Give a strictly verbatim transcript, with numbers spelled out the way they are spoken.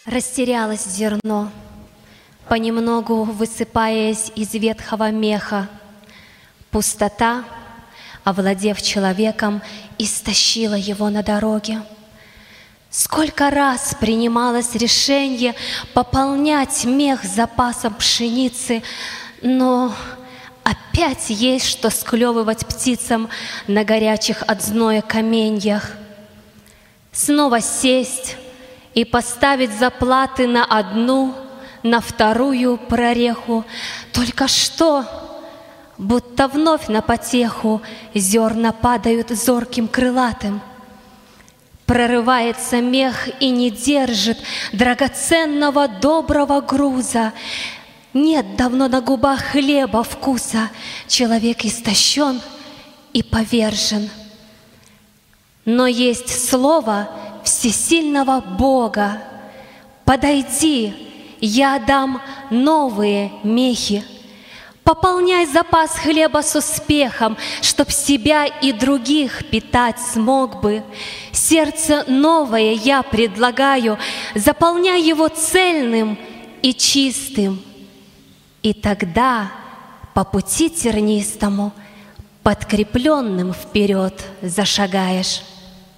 Растерялось зерно, понемногу высыпаясь из ветхого меха. Пустота, овладев человеком, истощила его на дороге. Сколько раз принималось решение пополнять мех запасом пшеницы, но опять есть что склевывать птицам на горячих от зноя каменьях. Снова сесть и поставить заплаты на одну, на вторую прореху. Только что, будто вновь на потеху, зерна падают зорким крылатым. Прорывается мех и не держит драгоценного доброго груза. Нет давно на губах хлеба вкуса. Человек истощен и повержен. Но есть слово всесильного Бога: подойди, я дам новые мехи. Пополняй запас хлеба с успехом, чтоб себя и других питать смог бы. Сердце новое я предлагаю, заполняй его цельным и чистым. И тогда по пути тернистому подкрепленным вперед зашагаешь.